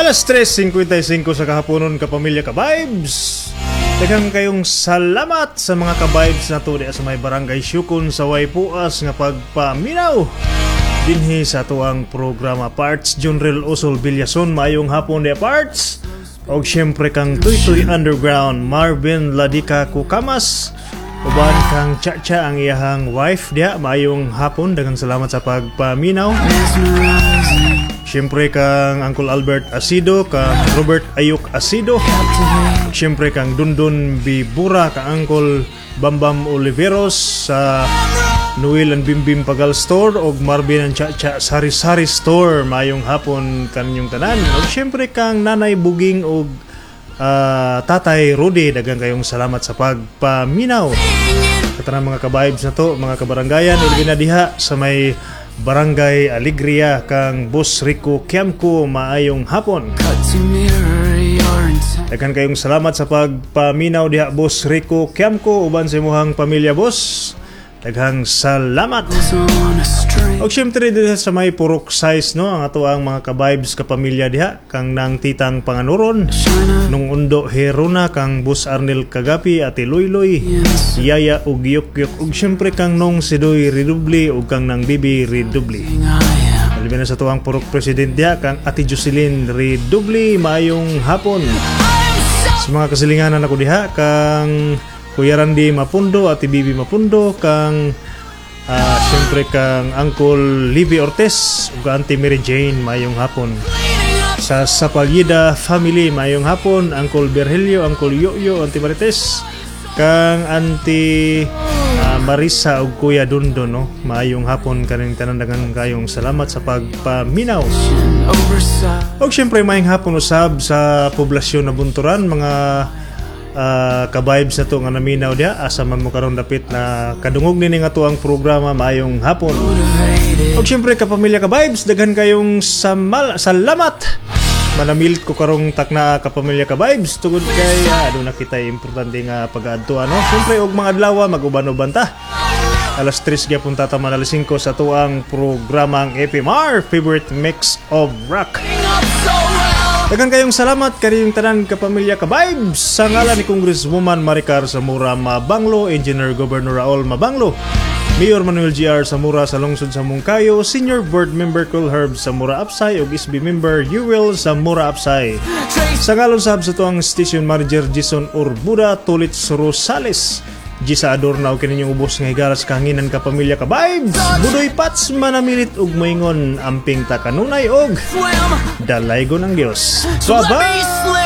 Alas 3:55 sa kahaponon kapamilya ka-vibes. Daghang kayong salamat sa mga ka-vibes na to sa may barangay Syukon sa Waipuas nga pagpaminaw dinhi sa tuang programa Parts Junril Usol Villason. Maayong hapon dia Parts. Og syempre kang Tuytoy Underground Marvin Ladika Kukamas. Uban kang Chacha ang iyahang wife dia. Maayong hapon, daghang salamat sa pagpaminaw. Siyempre kang Uncle Albert Asido, kang Robert Ayuk Asido. Siyempre kang Dundun Bibura, kang Uncle Bambam Oliveros sa Noel and Bimbim Pagal Store og Marvin and Chacha Sari Sari Store. Mayong hapon kanyong tanan. Og siyempre kang Nanay Buging og Tatay Rudy, daghang kayong salamat sa pagpaminaw. Katanang mga ka-vibes na to, mga kabarangayan, ilgin na diha sa may Barangay Alegria kang Boss Rico Kiamko. Maayong hapon. Daghang kayong salamat sa pagpaminaw diha Boss Rico Kiamko uban sa imuhang pamilya boss. Daghang salamat. Og syempre diha sa may purok size no ang ato ang mga ka-vibes kapamilya diha kang nang titang Panganuron, nung undo Heruna kang Boss Arnel Kagapi, Ate Loyloy, Yaya ug Yok ug syempre kang nong Sidoy Redubli ug kang nang Bibi Redubli. Alibina sa tuwang purok president diha kang Ate Jocelyn Redubli. Maayong hapon. Sa mga kasilinganan ako diha kang Kuya Randy Mapundo, Ate Bibi Mapundo, kang siyempre kang Uncle Livy Ortiz ug Auntie Mary Jane. Mayong hapon. Sa Sapalida family, mayong hapon. Uncle Berhelio, Uncle Yoyo, Auntie Marites, kang Auntie Marisa ug Kuya Dundon no. Mayong hapon kaning tanan, daghang kayong salamat sa pagpaminaw. Og siyempre mayong hapon usab sa poblasyon na Bunturan, mga ka-vibes na to nga naminaw dia. Asa man mo karon dapit na kadungog nini nga to ang programa. Maayong hapon. Og syempre kapamilya ka-vibes, daghan kayong salamat. Manamil ko karong takna kapamilya ka-vibes tungod kay aduna kita importante nga pag-aadto ano. Syempre og mga adlaw mag-uban-uban ta. Alas 3 gyapon tataman alas 5 sa tuang programang FMR Favorite Mix of Rock. Daghang kayong salamat kaniyong tanan kapamilya ka-vibes. Sa ngalan ni Congresswoman Maricar Zamora Mabanglo, Engineer Governor Raul Mabanglo, Mayor Manuel GR Zamora sa lungsod sa Mungkayo, Senior Board Member Col Herb Zamora Apsay ug SB Member Yuel Zamora Apsay. Sa ngalan sab sa tuang Station Manager Jason Urbuda Tulit Rosales, Gisa Adorna o kaninyong ubos nga higaras kahanginan kapamilya ka-vibes. Budoy Pats manamilit ug moingon amping takanunay og dalaygon ang Dios. Bye-bye!